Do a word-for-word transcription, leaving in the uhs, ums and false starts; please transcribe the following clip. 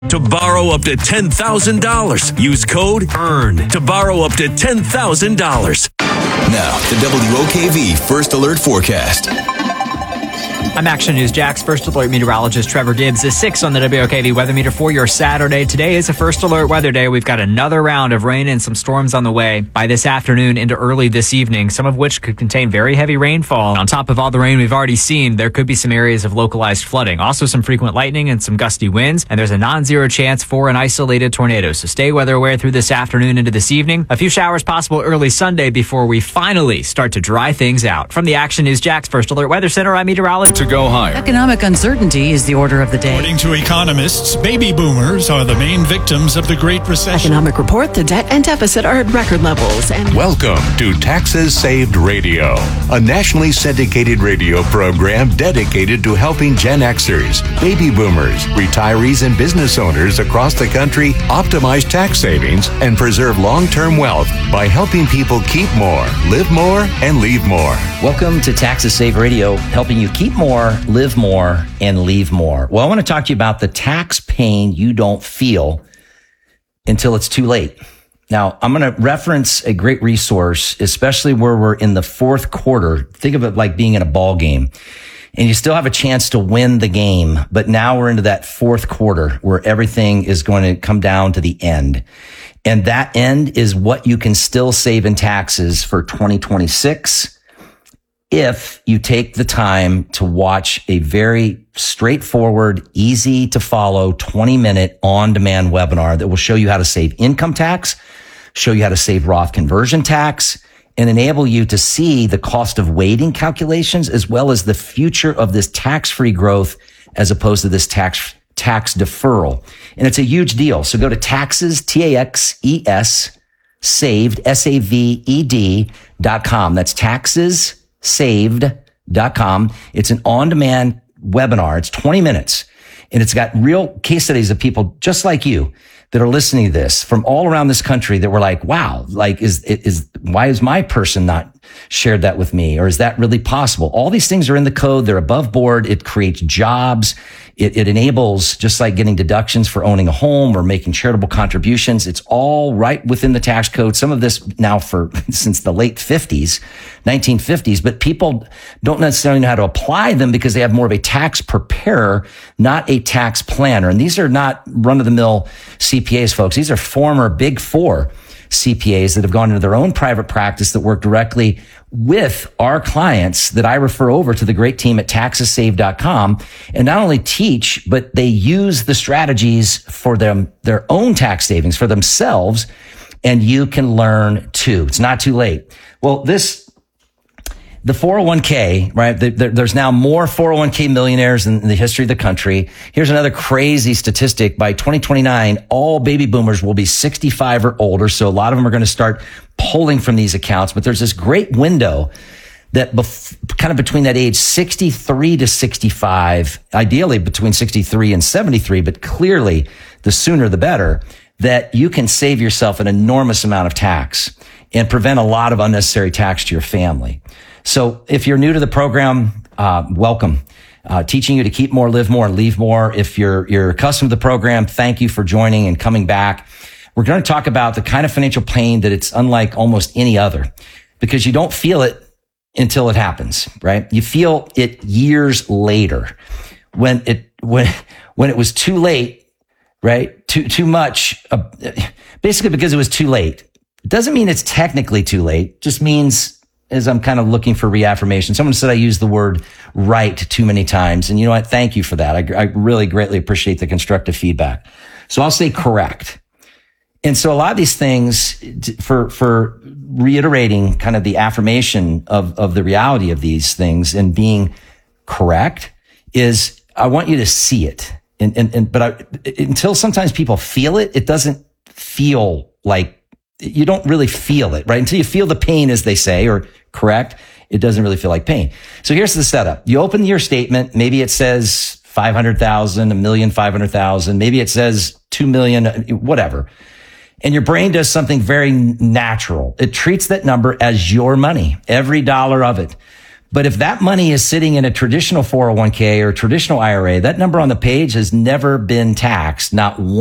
To borrow up to ten thousand dollars. Use code EARN to borrow up to ten thousand dollars. Now, the W O K V First Alert Forecast. I'm Action News Jack's First Alert meteorologist Trevor Gibbs is six on the W O K V weather meter for your Saturday. Today is a First Alert weather day. We've got another round of rain and some storms on the way by this afternoon into early this evening, some of which could contain very heavy rainfall. On top of all the rain we've already seen, there could be some areas of localized flooding. Also some frequent lightning and some gusty winds, and there's a non-zero chance for an isolated tornado. So stay weather aware through this afternoon into this evening. A few showers possible early Sunday before we finally start to dry things out. From the Action News Jack's First Alert Weather Center, I'm meteorologist to go higher. Economic uncertainty is the order of the day. According to economists, baby boomers are the main victims of the Great Recession. Economic report, the debt and deficit are at record levels. And welcome to Taxes Saved Radio, a nationally syndicated radio program dedicated to helping Gen Xers, baby boomers, retirees, and business owners across the country optimize tax savings and preserve long-term wealth by helping people keep more, live more, and leave more. Welcome to Taxes Saved Radio, helping you keep more, live more, and leave more. Well, I want to talk to you about the tax pain you don't feel until it's too late. Now, I'm going to reference a great resource, especially where we're in the fourth quarter. Think of it like being in a ball game, and you still have a chance to win the game. But now we're into that fourth quarter where everything is going to come down to the end. And that end is what you can still save in taxes for twenty twenty-six. If you take the time to watch a very straightforward, easy to follow twenty minute on demand webinar that will show you how to save income tax, show you how to save Roth conversion tax, and enable you to see the cost of waiting calculations as well as the future of this tax-free growth as opposed to this tax tax deferral. And it's a huge deal. So go to taxes, T A X E S, saved, S A V E D dot com. That's taxes saved dot com. It's an on-demand webinar. It's twenty minutes, and it's got real case studies of people just like you that are listening to this from all around this country that were like, wow, like, is, is, why is my person not shared that with me? Or is that really possible? All these things are in the code. They're above board. It creates jobs. It, it enables, just like getting deductions for owning a home or making charitable contributions. It's all right within the tax code. Some of this now for, since the late fifties, nineteen fifties, but people don't necessarily know how to apply them because they have more of a tax preparer, not a tax planner. And these are not run-of-the-mill C P As, folks. These are former Big Four C P As that have gone into their own private practice that work directly with our clients that I refer over to the great team at taxes saved dot com, and not only teach, but they use the strategies for them, their own tax savings for themselves, and you can learn too. It's not too late. Well, this, the four oh one k, right? There's now more four oh one k millionaires in the history of the country. Here's another crazy statistic. By twenty twenty-nine, all baby boomers will be sixty-five or older. So a lot of them are going to start pulling from these accounts. But there's this great window that bef- kind of between that age sixty-three to sixty-five, ideally between sixty-three and seventy-three, but clearly the sooner the better, that you can save yourself an enormous amount of tax and prevent a lot of unnecessary tax to your family. So if you're new to the program, uh, welcome. Uh, teaching you to keep more, live more, and leave more. If you're, you're accustomed to the program, thank you for joining and coming back. We're going to talk about the kind of financial pain that it's unlike almost any other, because you don't feel it until it happens, right? You feel it years later when it, when, when it was too late, right? Too, too much, uh, basically because it was too late. It doesn't mean it's technically too late. It just means, as I'm kind of looking for reaffirmation, someone said I used the word right too many times. And you know what? Thank you for that. I, I really greatly appreciate the constructive feedback. So I'll say correct. And so a lot of these things, for, for reiterating kind of the affirmation of, of the reality of these things and being correct, is I want you to see it. And, and, and but I, until sometimes people feel it, it doesn't feel like, you don't really feel it, right? Until you feel the pain, as they say, or correct, it doesn't really feel like pain. So here's the setup. You open your statement. Maybe it says five hundred thousand, a million, five hundred thousand. Maybe it says two million, whatever. And your brain does something very natural. It treats that number as your money, every dollar of it. But if that money is sitting in a traditional four oh one k or traditional I R A, that number on the page has never been taxed, not one.